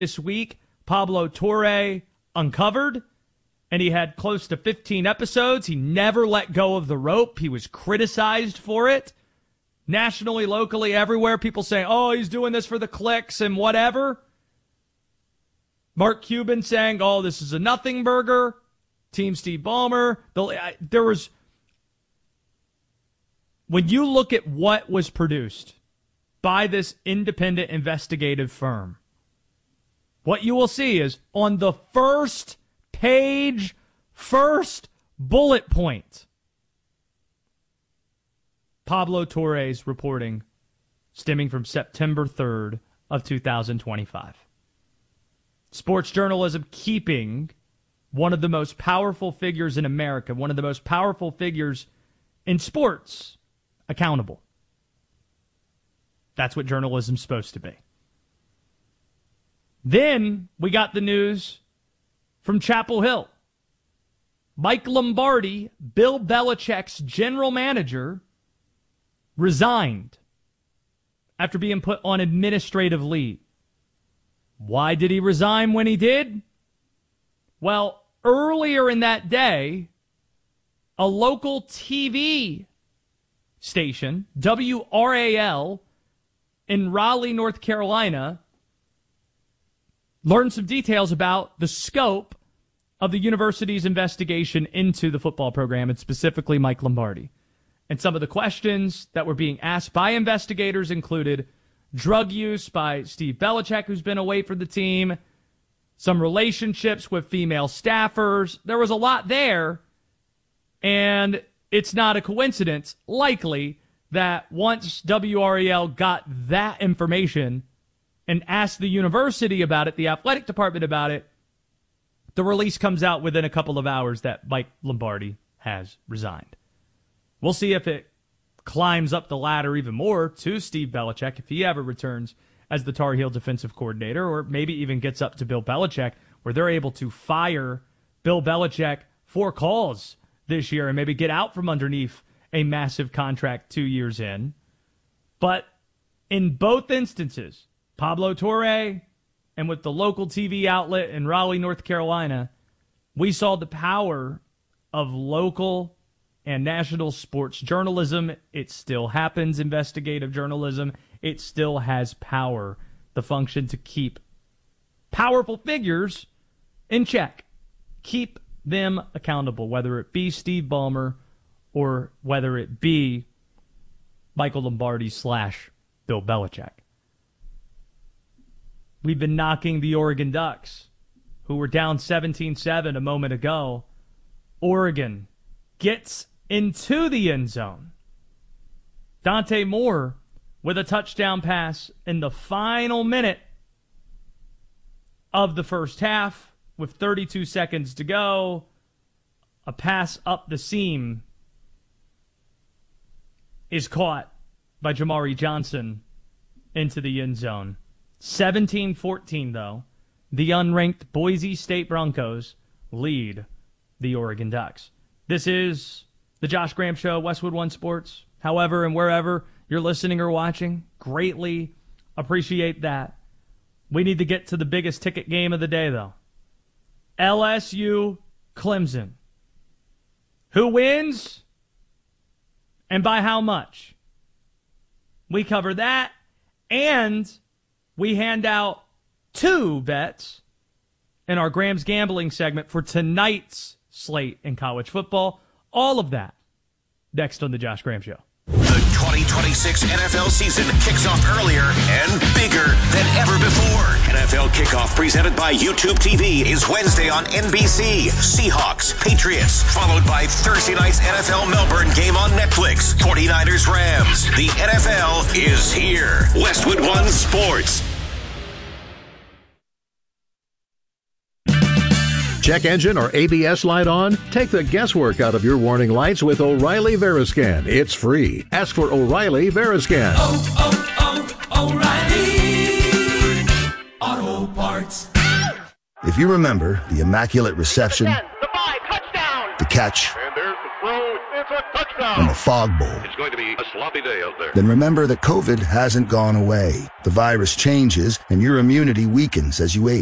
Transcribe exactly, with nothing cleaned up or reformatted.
this week, Pablo Torre uncovered, and he had close to fifteen episodes. He never let go of the rope. He was criticized for it. Nationally, locally, everywhere, people saying, oh, he's doing this for the clicks and whatever. Mark Cuban saying, oh, this is a nothing burger. Team Steve Ballmer. The, there was, when you look at what was produced by this independent investigative firm, what you will see is on the first page, first bullet point, Pablo Torre's reporting stemming from September third of two thousand twenty-five. Sports journalism keeping one of the most powerful figures in America, one of the most powerful figures in sports, accountable. That's what journalism's supposed to be. Then we got the news from Chapel Hill. Mike Lombardi, Bill Belichick's general manager, resigned after being put on administrative leave. Why did he resign when he did? Well, earlier in that day, a local T V station, W R A L, in Raleigh, North Carolina, learned some details about the scope of the university's investigation into the football program, and specifically Mike Lombardi. And some of the questions that were being asked by investigators included drug use by Steve Belichick, who's been away from the team, some relationships with female staffers. There was a lot there, and it's not a coincidence, likely, that once W R A L got that information and asked the university about it, the athletic department about it, the release comes out within a couple of hours that Mike Lombardi has resigned. We'll see if it climbs up the ladder even more to Steve Belichick if he ever returns as the Tar Heel defensive coordinator, or maybe even gets up to Bill Belichick where they're able to fire Bill Belichick for cause this year and maybe get out from underneath a massive contract two years in. But in both instances, Pablo Torre and with the local T V outlet in Raleigh, North Carolina, we saw the power of local and national sports journalism. It still happens, investigative journalism. It still has power, the function to keep powerful figures in check. Keep them accountable, whether it be Steve Ballmer or whether it be Michael Lombardi slash Bill Belichick. We've been knocking the Oregon Ducks, who were down seventeen seven a moment ago. Oregon gets into the end zone. Dante Moore with a touchdown pass in the final minute of the first half with thirty-two seconds to go. A pass up the seam is caught by Jamari Johnson into the end zone. seventeen fourteen, though. The unranked Boise State Broncos lead the Oregon Ducks. This is the Josh Graham Show, Westwood One Sports. However and wherever you're listening or watching, greatly appreciate that. We need to get to the biggest ticket game of the day, though. L S U Clemson. Who wins? And by how much? We cover that, and we hand out two bets in our Graham's Gambling segment for tonight's slate in college football. All of that next on the Josh Graham Show. The twenty twenty-six N F L season kicks off earlier and bigger than ever before. N F L Kickoff presented by YouTube T V is Wednesday on N B C. Seahawks, Patriots, followed by Thursday night's N F L Melbourne game on Netflix. forty-niners, Rams. The N F L is here. Westwood One Sports. Check engine or A B S light on? Take the guesswork out of your warning lights with O'Reilly Veriscan. It's free. Ask for O'Reilly Veriscan. Oh, oh, oh, O'Reilly Auto Parts. If you remember the immaculate reception, the five, touchdown. the catch, And there's the throw. It's a and the Fog Bowl. It's going to be a sloppy day out there. Then remember that COVID hasn't gone away. The virus changes and your immunity weakens as you age.